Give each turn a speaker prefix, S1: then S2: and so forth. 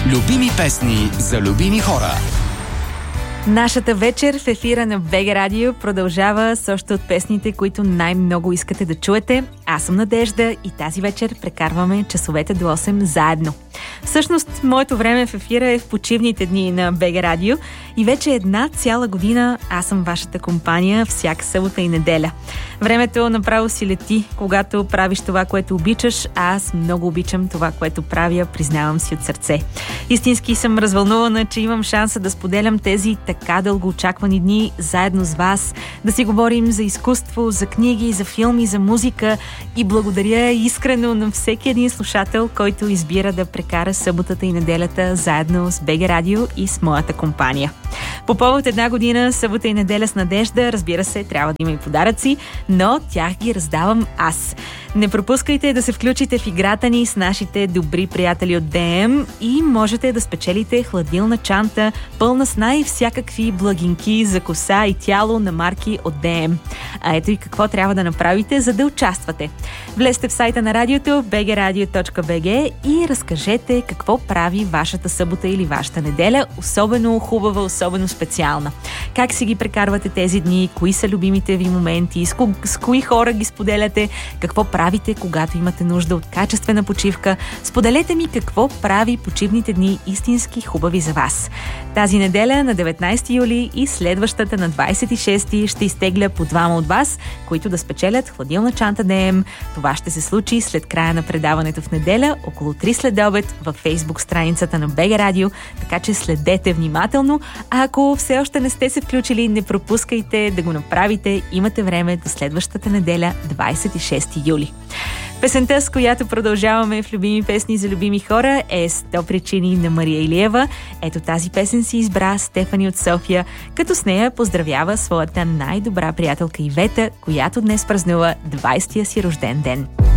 S1: Любими песни за любими хора.
S2: Нашата вечер в ефира на БГ Радио продължава с още от песните, които най-много искате да чуете. Аз съм Надежда и тази вечер прекарваме часовете до 8 заедно. Всъщност, моето време в ефира е в почивните дни на БГ Радио и вече една цяла година аз съм вашата компания всяка събота и неделя. Времето направо си лети, когато правиш това, което обичаш, а аз много обичам това, което правя, признавам си от сърце. Истински съм развълнувана, че имам шанса да споделям тези така дългоочаквани дни заедно с вас, да си говорим за изкуство, за книги, за филми, за музика и благодаря искрено на всеки един слушател, който избира да прекара съботата и неделята заедно с БГ Радио и с моята компания. По повод една година, събота и неделя с Надежда, разбира се, трябва да има и подаръци, но тях ги раздавам аз. Не пропускайте да се включите в играта ни с нашите добри приятели от ДМ и можете да спечелите хладилна чанта, пълна с най-всякакви благинки за коса и тяло на марки от ДМ. А ето и какво трябва да направите, за да участвате. Влезте в сайта на радиото bgradio.bg и разкажете какво прави вашата събота или вашата неделя, особено хубава, особено специална. Как си ги прекарвате тези дни, кои са любимите ви моменти, с кои хора ги споделяте, какво правите, когато имате нужда от качествена почивка. Споделете ми какво прави почивните дни истински хубави за вас. Тази неделя на 19 юли и следващата на 26 ще изтегля по двама от вас, които да спечелят хладилна чанта ДМ. Това ще се случи след края на предаването в неделя, около 3 следобед във Фейсбук страницата на БГ Радио, така че следете внимателно. А ако все още не сте се включили, не пропускайте да го направите. Имате време до следващата неделя, 26 юли. Песента, с която продължаваме в любими песни за любими хора, е 100 причини на Мария Илиева. Ето тази песен си избра Стефани от София, като с нея поздравява своята най-добра приятелка Ивета, която днес празнува 20-я си рожден ден.